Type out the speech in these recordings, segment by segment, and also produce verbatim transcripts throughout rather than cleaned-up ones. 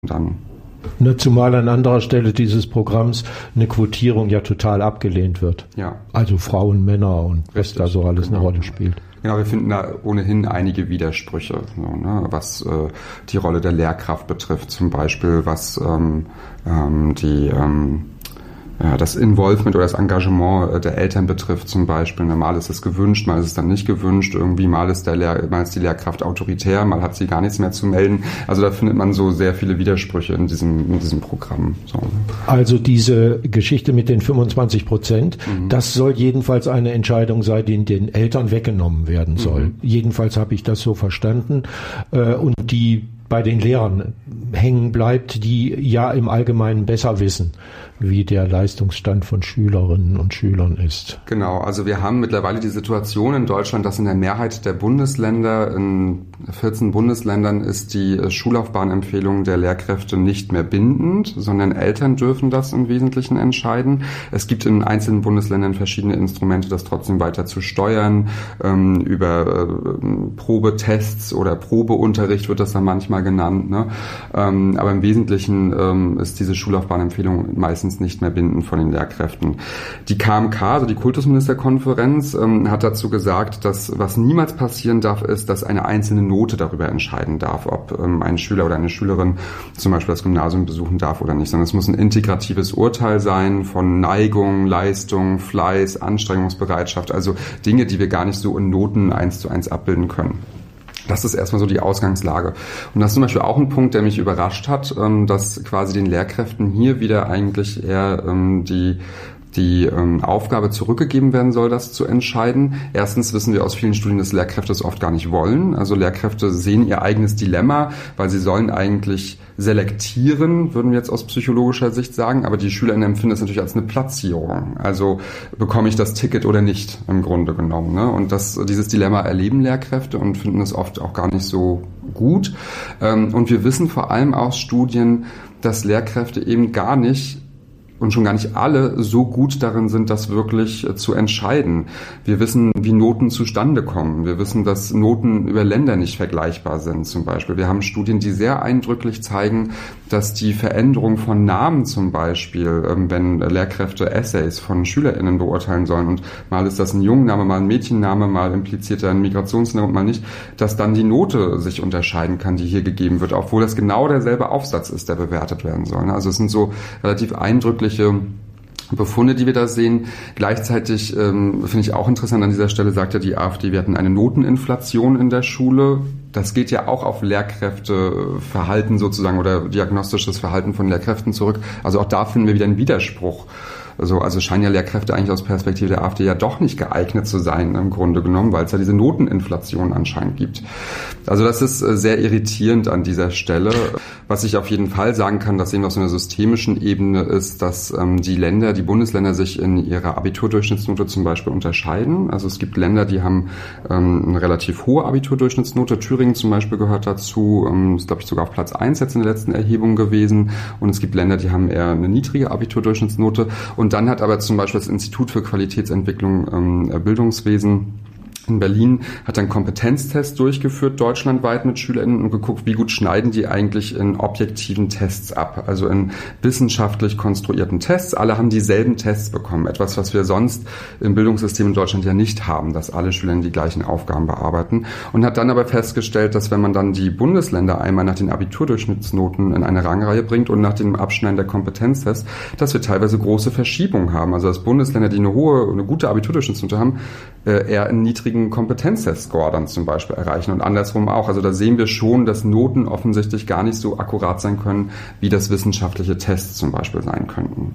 dann. Ne, zumal an anderer Stelle dieses Programms eine Quotierung ja total abgelehnt wird. Ja. Also Frauen, Männer und was Richtig, da so alles genau. eine Rolle spielt. Genau, wir finden da ohnehin einige Widersprüche, so, ne, was äh, die Rolle der Lehrkraft betrifft, zum Beispiel was ähm, ähm, die ähm, ja, das Involvement oder das Engagement der Eltern betrifft zum Beispiel. Mal ist es gewünscht, mal ist es dann nicht gewünscht. Irgendwie mal ist, der Lehr- mal ist die Lehrkraft autoritär, mal hat sie gar nichts mehr zu melden. Also da findet man so sehr viele Widersprüche in diesem, in diesem Programm. So. Also diese Geschichte mit den fünfundzwanzig Prozent, mhm. das soll jedenfalls eine Entscheidung sein, die den Eltern weggenommen werden soll. Mhm. Jedenfalls habe ich das so verstanden. Und die bei den Lehrern hängen bleibt, die ja im Allgemeinen besser wissen, wie der Leistungsstand von Schülerinnen und Schülern ist. Genau, also wir haben mittlerweile die Situation in Deutschland, dass in der Mehrheit der Bundesländer, in vierzehn Bundesländern, ist die Schullaufbahnempfehlung der Lehrkräfte nicht mehr bindend, sondern Eltern dürfen das im Wesentlichen entscheiden. Es gibt in einzelnen Bundesländern verschiedene Instrumente, das trotzdem weiter zu steuern, ähm, über äh, Probetests oder Probeunterricht wird das dann manchmal genannt, ne? Ähm, aber im Wesentlichen ähm, ist diese Schullaufbahnempfehlung meistens nicht mehr bindend von den Lehrkräften. Die K M K, also die Kultusministerkonferenz, ähm, hat dazu gesagt, dass was niemals passieren darf, ist, dass eine einzelne Note darüber entscheiden darf, ob ähm, ein Schüler oder eine Schülerin zum Beispiel das Gymnasium besuchen darf oder nicht, sondern es muss ein integratives Urteil sein von Neigung, Leistung, Fleiß, Anstrengungsbereitschaft, also Dinge, die wir gar nicht so in Noten eins zu eins abbilden können. Das ist erstmal so die Ausgangslage. Und das ist zum Beispiel auch ein Punkt, der mich überrascht hat, dass quasi den Lehrkräften hier wieder eigentlich eher die die ähm, Aufgabe zurückgegeben werden soll, das zu entscheiden. Erstens wissen wir aus vielen Studien, dass Lehrkräfte es oft gar nicht wollen. Also Lehrkräfte sehen ihr eigenes Dilemma, weil sie sollen eigentlich selektieren, würden wir jetzt aus psychologischer Sicht sagen, aber die SchülerInnen empfinden das natürlich als eine Platzierung. Also bekomme ich das Ticket oder nicht, im Grunde genommen. Ne? Und das, dieses Dilemma erleben Lehrkräfte und finden es oft auch gar nicht so gut. Ähm, und wir wissen vor allem aus Studien, dass Lehrkräfte eben gar nicht und schon gar nicht alle so gut darin sind, das wirklich zu entscheiden. Wir wissen, wie Noten zustande kommen. Wir wissen, dass Noten über Länder nicht vergleichbar sind, zum Beispiel. Wir haben Studien, die sehr eindrücklich zeigen, dass die Veränderung von Namen zum Beispiel, wenn Lehrkräfte Essays von SchülerInnen beurteilen sollen und mal ist das ein Jungenname, mal ein Mädchenname, mal impliziert er einen Migrationshintergrund, mal nicht, dass dann die Note sich unterscheiden kann, die hier gegeben wird, obwohl das genau derselbe Aufsatz ist, der bewertet werden soll. Also es sind so relativ eindrückliche Befunde, die wir da sehen. Gleichzeitig ähm, finde ich auch interessant, an dieser Stelle sagt ja die AfD, wir hatten eine Noteninflation in der Schule. Das geht ja auch auf Lehrkräfteverhalten sozusagen oder diagnostisches Verhalten von Lehrkräften zurück. Also auch da finden wir wieder einen Widerspruch. Also, also scheinen ja Lehrkräfte eigentlich aus Perspektive der AfD ja doch nicht geeignet zu sein, im Grunde genommen, weil es ja diese Noteninflation anscheinend gibt. Also das ist sehr irritierend an dieser Stelle. Was ich auf jeden Fall sagen kann, das sehen wir auf so einer systemischen Ebene, ist, dass ähm, die Länder, die Bundesländer sich in ihrer Abiturdurchschnittsnote zum Beispiel unterscheiden. Also es gibt Länder, die haben ähm, eine relativ hohe Abiturdurchschnittsnote. Thüringen zum Beispiel gehört dazu, ähm, ist glaube ich sogar auf Platz eins jetzt in der letzten Erhebung gewesen. Und es gibt Länder, die haben eher eine niedrige Abiturdurchschnittsnote. Und dann hat aber zum Beispiel das Institut für Qualitätsentwicklung ähm, Bildungswesen in Berlin hat einen Kompetenztest durchgeführt, deutschlandweit mit SchülerInnen und geguckt, wie gut schneiden die eigentlich in objektiven Tests ab, also in wissenschaftlich konstruierten Tests. Alle haben dieselben Tests bekommen, etwas, was wir sonst im Bildungssystem in Deutschland ja nicht haben, dass alle SchülerInnen die gleichen Aufgaben bearbeiten. Und hat dann aber festgestellt, dass wenn man dann die Bundesländer einmal nach den Abiturdurchschnittsnoten in eine Rangreihe bringt und nach dem Abschneiden der Kompetenztests, dass wir teilweise große Verschiebungen haben. Also dass Bundesländer, die eine hohe, eine gute Abiturdurchschnittsnote haben, eher einen niedrigen Kompetenztest-Score dann zum Beispiel erreichen und andersrum auch. Also da sehen wir schon, dass Noten offensichtlich gar nicht so akkurat sein können, wie das wissenschaftliche Tests zum Beispiel sein könnten.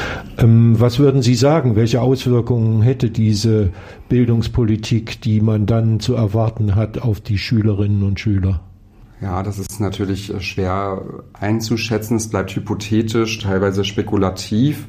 Ähm, was würden Sie sagen? Welche Auswirkungen hätte diese Bildungspolitik, die man dann zu erwarten hat, auf die Schülerinnen und Schüler? Ja, das ist natürlich schwer einzuschätzen. Es bleibt hypothetisch, teilweise spekulativ.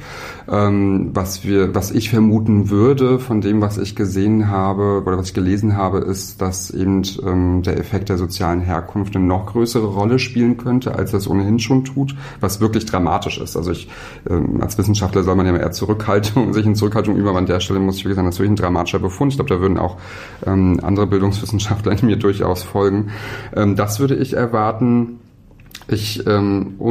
Ähm, was wir, was ich vermuten würde von dem, was ich gesehen habe oder was ich gelesen habe, ist, dass eben ähm, der Effekt der sozialen Herkunft eine noch größere Rolle spielen könnte, als das ohnehin schon tut, was wirklich dramatisch ist. Also ich, ähm, als Wissenschaftler soll man ja eher Zurückhaltung, sich in Zurückhaltung üben, aber an der Stelle muss ich wirklich sagen, das ist wirklich ein dramatischer Befund. Ich glaube, da würden auch ähm, andere Bildungswissenschaftler in mir durchaus folgen. Ähm, das würde ich erwarten. Ich ähm,